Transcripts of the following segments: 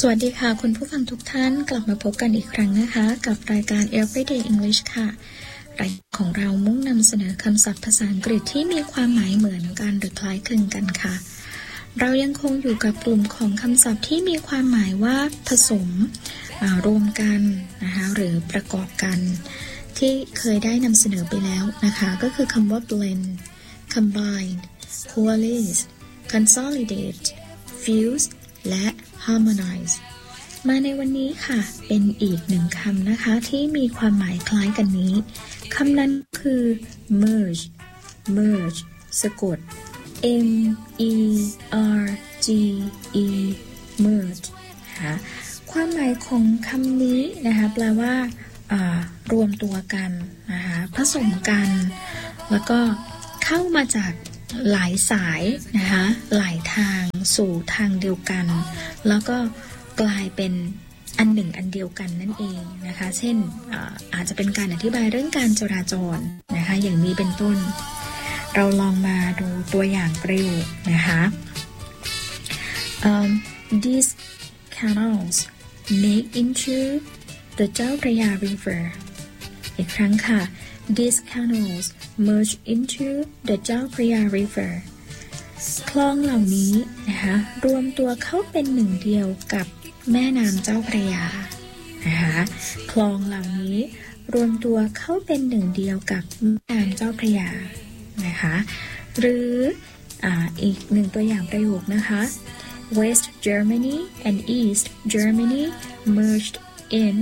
สวัสดีค่ะคุณผู้ฟังทุกท่านกลับมาพบกันอีกครั้งนะคะกับรายการ Everyday English ค่ะรายการของเรามุ่งนำเสนอคำศัพท์ภาษาอังกฤษที่มีความหมายเหมือนกันหรือคล้ายคลึงกันค่ะเรายังคงอยู่กับกลุ่มของคำศัพท์ที่มีความหมายว่าผสมรวมกันนะคะหรือประกอบกันที่เคยได้นำเสนอไปแล้วนะคะก็คือคำว่า blend combine coalesce consolidate fuse และ harmonize มาในวันนี้ค่ะเป็นอีกหนึ่งคำนะคะที่มีความหมายคล้ายกันนี้คำนั้นคือ merge merge สะกด M E R G E merge นะคะความหมายของคำนี้นะคะแปลว่ารวมตัวกันนะคะผสมกันแล้วก็เข้ามาจากหลายสายนะคะหลายทางสู่ทางเดียวกันแล้วก็กลายเป็นอันหนึ่งอันเดียวกันนั่นเองนะคะเช่นอาจจะเป็นการอธิบายเรื่องการจราจรนะคะอย่างนี้เป็นต้นเราลองมาดูตัวอย่างประโยคนะคะ These canals make into the เจ้าพระยา River อีกครั้งค่ะ These canals merge into the เจ้าพระยา River คลองเหล่านี้นะคะรวมตัวเข้าเป็นหนึ่งเดียวกับแม่น้ำเจ้าพระยานะคะคลองเหล่านี้รวมตัวเข้าเป็นหนึ่งเดียวกับแม่น้ำเจ้าพระยานะคะหรืออีกหนึ่งตัวอย่างประโยคนะคะ West Germany and East Germany merged in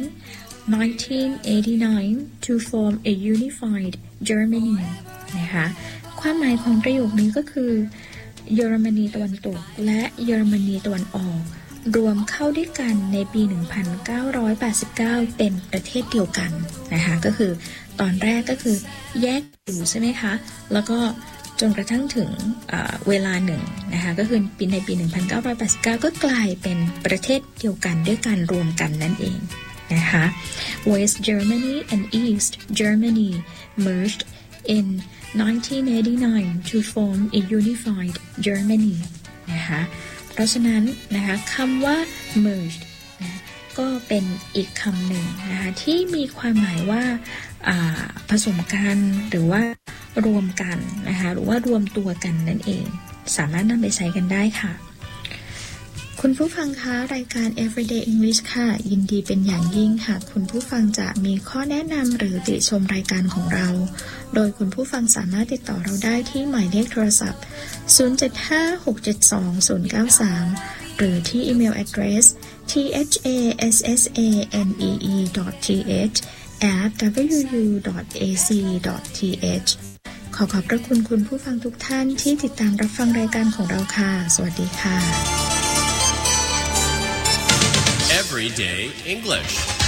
1989 to form a unified Germany นะคะความหมายของประโยคนี้ก็คือเยอรมนีตะวันตกและเยอรมนีตะวันออกรวมเข้าด้วยกันในปี 1989 เป็นประเทศเดียวกันนะคะก็คือตอนแรกก็คือแยกอยู่ใช่ไหมคะแล้วก็จนกระทั่งถึงเวลาหนึ่งนะคะก็คือในปี 1989 ก็กลายเป็นประเทศเดียวกันด้วยการรวมกันนั่นเองนะคะ West Germany and East Germany merged in 1989 to form a unified Germany นะคะเพราะฉะนั้นนะคะคำว่า merged นะก็เป็นอีกคำหนึ่งนะคะที่มีความหมายว่าผสมกันหรือว่ารวมกันนะคะหรือว่ารวมตัวกันนั่นเองสามารถนำไปใช้กันได้ค่ะคุณผู้ฟังคะรายการ Everyday English ค่ะยินดีเป็นอย่างยิ่งค่ะคุณผู้ฟังจะมีข้อแนะนำหรือติชมรายการของเราโดยคุณผู้ฟังสามารถติดต่อเราได้ที่หมายเลขโทรศัพท์075-672-093 หรือที่อีเมล address thassanee@wu.ac.th ขอบพระคุณคุณผู้ฟังทุกท่านที่ติดตามรับฟังรายการของเราค่ะสวัสดีค่ะ Everyday English